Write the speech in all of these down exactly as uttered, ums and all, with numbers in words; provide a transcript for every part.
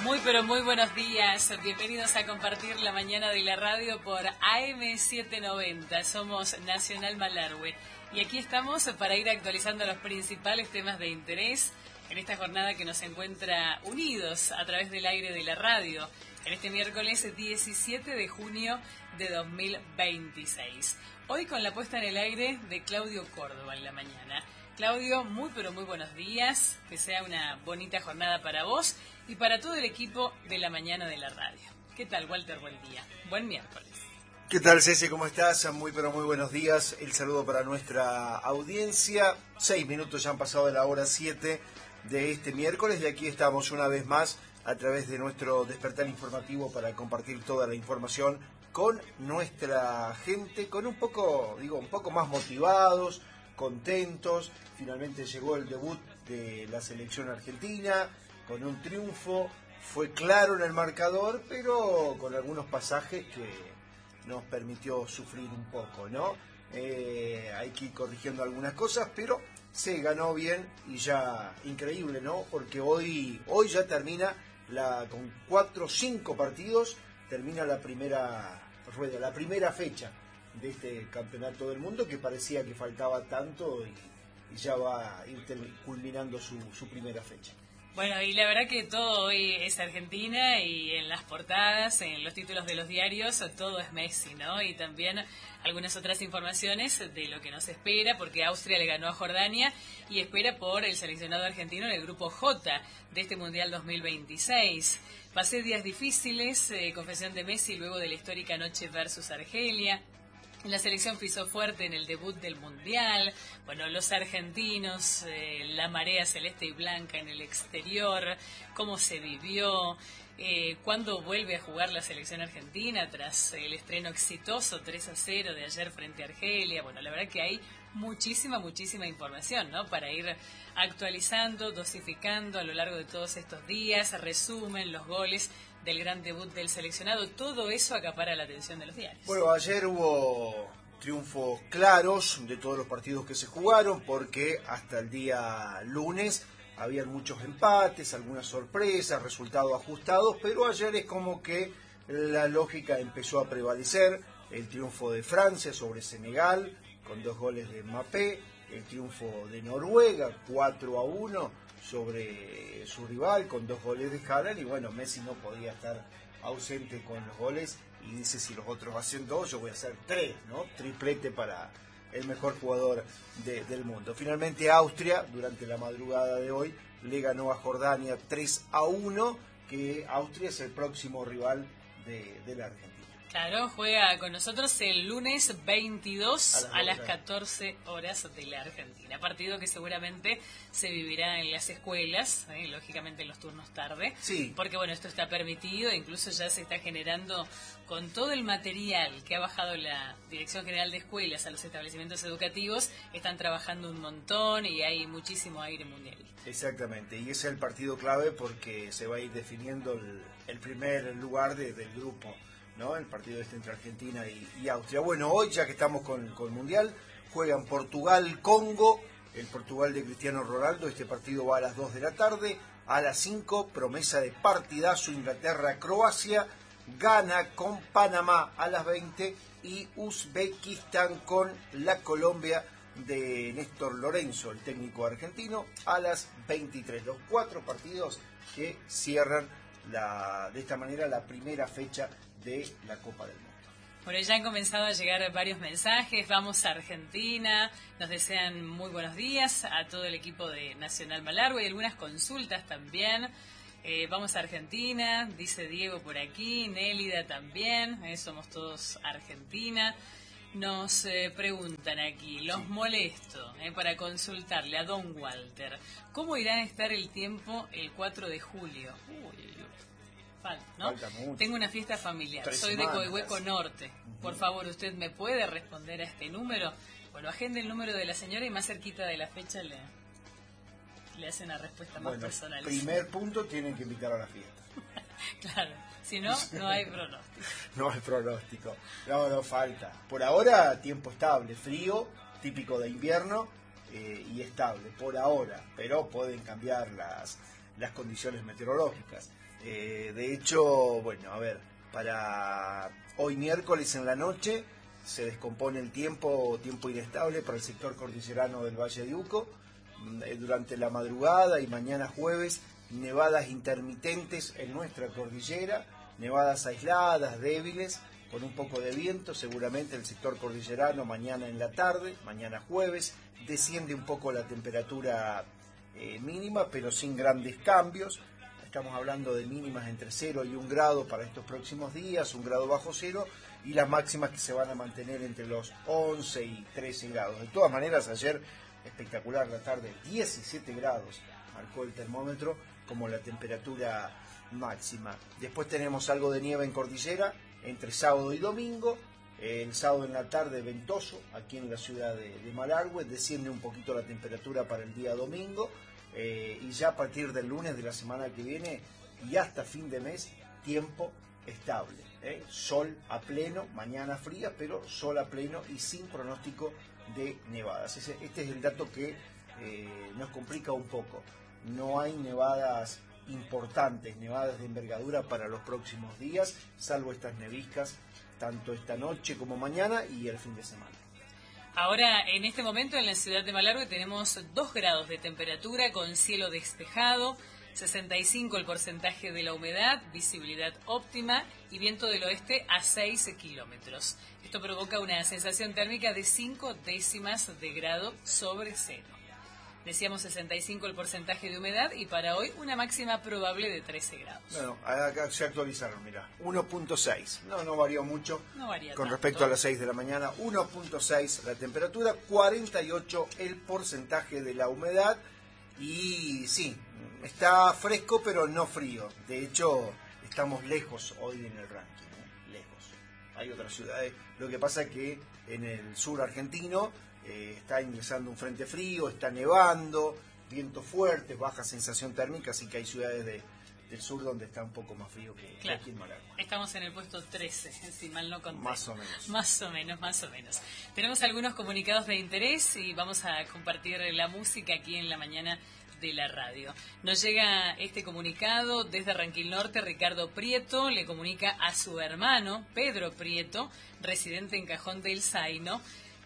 Muy pero muy buenos días, bienvenidos a compartir la mañana de la radio por A M setecientos noventa, somos Nacional Malargüe y aquí estamos para ir actualizando los principales temas de interés en esta jornada que nos encuentra unidos a través del aire de la radio, en este miércoles diecisiete de junio de dos mil veintiséis. Hoy con la puesta en el aire de Claudio Córdoba en la mañana. Claudio, muy pero muy buenos días, que sea una bonita jornada para vos y para todo el equipo de la mañana de la radio. ¿Qué tal, Walter? Buen día. Buen miércoles. ¿Qué tal, Ceci? ¿Cómo estás? Muy pero muy buenos días. El saludo para nuestra audiencia. Seis minutos ya han pasado de la hora siete de este miércoles y aquí estamos una vez más a través de nuestro despertar informativo para compartir toda la información con nuestra gente, con un poco, digo, un poco más motivados, contentos. Finalmente llegó el debut de la selección argentina con un triunfo, fue claro en el marcador, pero con algunos pasajes que nos permitió sufrir un poco, ¿no? Eh, hay que ir corrigiendo algunas cosas, pero se ganó bien y ya increíble, ¿no? Porque hoy, hoy ya termina la, con cuatro o cinco partidos, termina la primera rueda, la primera fecha de este campeonato del mundo que parecía que faltaba tanto y, y ya va a ir culminando su, su primera fecha. Bueno, y la verdad que todo hoy es Argentina y en las portadas, en los títulos de los diarios, todo es Messi, ¿no? Y también algunas otras informaciones de lo que nos espera, porque Austria le ganó a Jordania y espera por el seleccionado argentino en el grupo J de este Mundial dos mil veintiséis. Pasé días difíciles, eh, confesión de Messi luego de la histórica noche versus Argelia. La selección pisó fuerte en el debut del Mundial. Bueno, los argentinos, eh, la marea celeste y blanca en el exterior, cómo se vivió, eh, cuándo vuelve a jugar la selección argentina tras el estreno exitoso tres a cero de ayer frente a Argelia. Bueno, la verdad que hay muchísima, muchísima información, ¿no? Para ir actualizando, dosificando a lo largo de todos estos días, resumen, los goles del gran debut del seleccionado, todo eso acapara la atención de los diarios. Bueno, ayer hubo triunfos claros de todos los partidos que se jugaron, porque hasta el día lunes habían muchos empates, algunas sorpresas, resultados ajustados, pero ayer es como que la lógica empezó a prevalecer. El triunfo de Francia sobre Senegal, con dos goles de Mbappé, el triunfo de Noruega, cuatro a uno, sobre su rival con dos goles de Haaland, y bueno, Messi no podía estar ausente con los goles y dice, si los otros hacen dos, yo voy a hacer tres, ¿no? Triplete para el mejor jugador de, del mundo. Finalmente Austria, durante la madrugada de hoy, le ganó a Jordania tres a uno, que Austria es el próximo rival de, de la Argentina. Claro, juega con nosotros el lunes veintidós a las catorce horas de la Argentina. Partido que seguramente se vivirá en las escuelas, ¿eh? Lógicamente en los turnos tarde. Sí. Porque bueno, esto está permitido, incluso ya se está generando con todo el material que ha bajado la Dirección General de Escuelas a los establecimientos educativos, están trabajando un montón y hay muchísimo aire mundialista. Exactamente, y ese es el partido clave porque se va a ir definiendo el, el primer lugar de, del grupo, ¿no? El partido este entre Argentina y, y Austria. Bueno, hoy ya que estamos con, con Mundial, juegan Portugal-Congo, el Portugal de Cristiano Ronaldo. Este partido va a las dos de la tarde. A las cinco, promesa de partidazo, Inglaterra-Croacia, Ghana con Panamá a las veinte y Uzbekistán con la Colombia de Néstor Lorenzo, el técnico argentino, a las veintitrés. Los cuatro partidos que cierran la, de esta manera la primera fecha de la Copa del Mundo. Bueno, ya han comenzado a llegar varios mensajes. Vamos a Argentina, nos desean muy buenos días a todo el equipo de Nacional Malargüe y algunas consultas también. Eh, vamos a Argentina, dice Diego por aquí, Nélida también, eh, somos todos Argentina. Nos eh, preguntan aquí, los sí. molesto eh, para consultarle a don Walter, ¿cómo irá a estar el tiempo el cuatro de julio? Uy, uy, uy. Falta, ¿no? Falta mucho. Tengo una fiesta familiar, Tres soy semanas. de Coihueco Norte. Por favor, ¿usted me puede responder a este número? Bueno, agende el número de la señora y más cerquita de la fecha le, le hace una respuesta más bueno, personal. Primer punto, tienen que invitar a la fiesta. Claro, si no, no hay pronóstico. No hay pronóstico. No, no falta. Por ahora, tiempo estable, frío, típico de invierno, eh, y estable, por ahora. Pero pueden cambiar las las condiciones meteorológicas. Eh, de hecho, bueno, a ver, para hoy miércoles en la noche se descompone el tiempo, tiempo inestable para el sector cordillerano del Valle de Uco. Durante la madrugada y mañana jueves, nevadas intermitentes en nuestra cordillera, nevadas aisladas, débiles, con un poco de viento, seguramente el sector cordillerano mañana en la tarde, mañana jueves, desciende un poco la temperatura eh, mínima, pero sin grandes cambios. Estamos hablando de mínimas entre cero y un grado para estos próximos días, un grado bajo cero, y las máximas que se van a mantener entre los once y trece grados. De todas maneras, ayer espectacular la tarde, diecisiete grados marcó el termómetro como la temperatura máxima. Después tenemos algo de nieve en cordillera entre sábado y domingo. El sábado en la tarde ventoso aquí en la ciudad de, de Malargüe, desciende un poquito la temperatura para el día domingo, eh, y ya a partir del lunes de la semana que viene y hasta fin de mes, tiempo estable, ¿eh? Sol a pleno, mañana fría, pero sol a pleno y sin pronóstico de nevadas. Ese, este es el dato que eh, nos complica un poco. No hay nevadas importantes, nevadas de envergadura para los próximos días, salvo estas neviscas, tanto esta noche como mañana y el fin de semana. Ahora, en este momento en la ciudad de Malargüe tenemos dos grados de temperatura con cielo despejado, sesenta y cinco el porcentaje de la humedad, visibilidad óptima y viento del oeste a seis kilómetros. Esto provoca una sensación térmica de cinco décimas de grado sobre cero. Decíamos sesenta y cinco el porcentaje de humedad y para hoy una máxima probable de trece grados. Bueno, acá se actualizaron, mira, uno punto seis. No, no varió mucho no varía con tanto. Respecto a las seis de la mañana. uno punto seis la temperatura, cuarenta y ocho el porcentaje de la humedad. Y sí, está fresco pero no frío. De hecho, estamos lejos hoy en el ranking, ¿eh? Lejos. Hay otras ciudades. Lo que pasa es que en el sur argentino Eh, está ingresando un frente frío, está nevando, vientos fuertes, baja sensación térmica, así que hay ciudades de, del sur donde está un poco más frío que, claro, que aquí en Malargüe. Estamos en el puesto trece, si mal no conté. Más o menos. Más o menos, más o menos. Tenemos algunos comunicados de interés y vamos a compartir la música aquí en la mañana de la radio. Nos llega este comunicado desde Ranquil Norte. Ricardo Prieto le comunica a su hermano, Pedro Prieto, residente en Cajón del Zaino,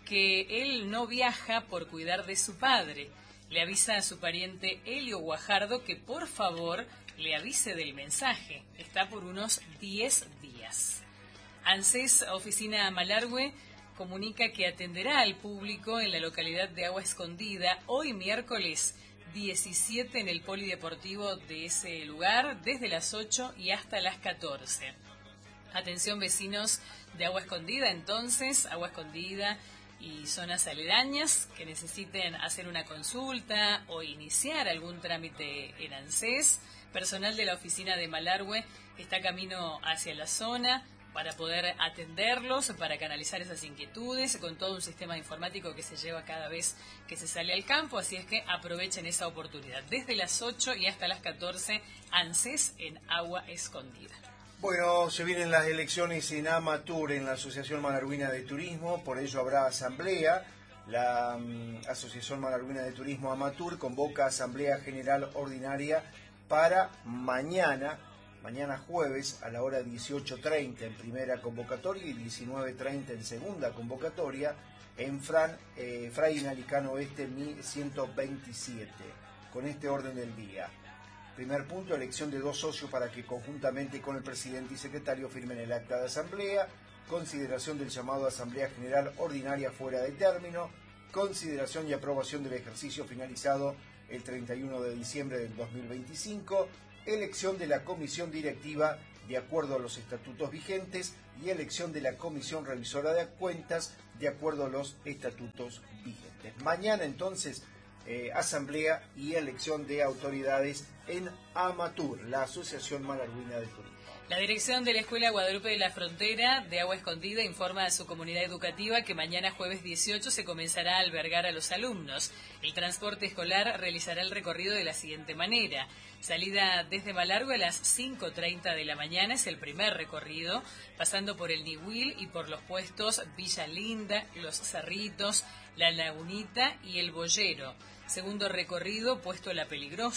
que él no viaja por cuidar de su padre. Le avisa a su pariente Helio Guajardo que por favor le avise del mensaje. Está por unos diez días. ANSES, Oficina Malargüe, comunica que atenderá al público en la localidad de Agua Escondida hoy miércoles diecisiete en el polideportivo de ese lugar desde las ocho y hasta las catorce. Atención vecinos de Agua Escondida, entonces, Agua Escondida y zonas aledañas que necesiten hacer una consulta o iniciar algún trámite en ANSES. Personal de la oficina de Malargüe está camino hacia la zona para poder atenderlos, para canalizar esas inquietudes, con todo un sistema informático que se lleva cada vez que se sale al campo, así es que aprovechen esa oportunidad. Desde las ocho y hasta las catorce, ANSES en Agua Escondida. Bueno, se vienen las elecciones en AMATUR, en la Asociación Malarguina de Turismo, por ello habrá asamblea. La um, Asociación Malarguina de Turismo AMATUR convoca Asamblea General Ordinaria para mañana, mañana jueves a la hora dieciocho treinta en primera convocatoria y diecinueve treinta en segunda convocatoria en Fran, eh, Fray Nalicano Oeste ciento veintisiete, con este orden del día. Primer punto, elección de dos socios para que conjuntamente con el presidente y secretario firmen el acta de asamblea, consideración del llamado a Asamblea General Ordinaria fuera de término, consideración y aprobación del ejercicio finalizado el treinta y uno de diciembre del dos mil veinticinco, elección de la comisión directiva de acuerdo a los estatutos vigentes y elección de la comisión revisora de cuentas de acuerdo a los estatutos vigentes. Mañana entonces, Eh, asamblea y elección de autoridades en AMATUR, la Asociación Malarguina de Turismo. La dirección de la Escuela Guadalupe de la Frontera de Agua Escondida informa a su comunidad educativa que mañana jueves dieciocho se comenzará a albergar a los alumnos. El transporte escolar realizará el recorrido de la siguiente manera. Salida desde Malargüe a las cinco treinta de la mañana es el primer recorrido, pasando por el Nihuil y por los puestos Villa Linda, Los Cerritos, La Lagunita y El Boyero. Segundo recorrido, puesto La Peligrosa,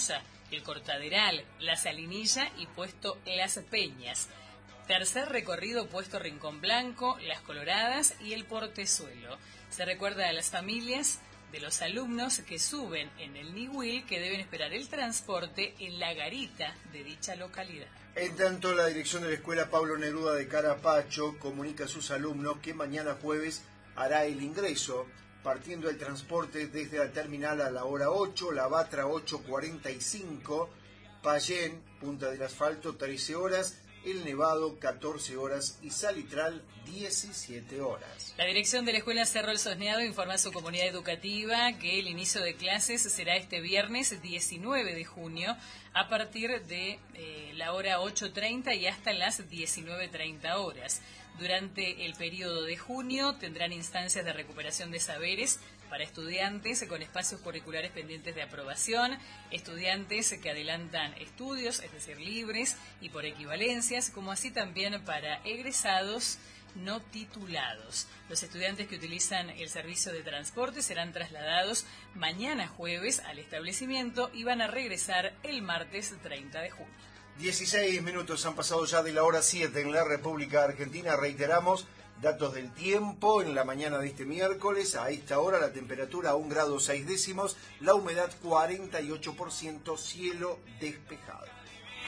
el Cortaderal, la Salinilla y puesto Las Peñas. Tercer recorrido, puesto Rincón Blanco, Las Coloradas y el Portezuelo. Se recuerda a las familias de los alumnos que suben en el Niwil que deben esperar el transporte en la garita de dicha localidad. En tanto, la dirección de la escuela Pablo Neruda de Carapacho comunica a sus alumnos que mañana jueves hará el ingreso, partiendo el transporte desde la terminal a la hora ocho, La Batra ocho cuarenta y cinco, Payén, Punta del Asfalto trece horas, El Nevado catorce horas y Salitral diecisiete horas. La dirección de la Escuela Cerro El Sosneado informa a su comunidad educativa que el inicio de clases será este viernes diecinueve de junio a partir de eh, la hora ocho treinta y hasta las diecinueve treinta horas. Durante el periodo de junio tendrán instancias de recuperación de saberes para estudiantes con espacios curriculares pendientes de aprobación, estudiantes que adelantan estudios, es decir, libres y por equivalencias, como así también para egresados no titulados. Los estudiantes que utilizan el servicio de transporte serán trasladados mañana jueves al establecimiento y van a regresar el martes treinta de junio. dieciséis minutos han pasado ya de la hora siete en la República Argentina. Reiteramos datos del tiempo en la mañana de este miércoles. A esta hora la temperatura a un grado seis décimos, la humedad cuarenta y ocho por ciento, cielo despejado.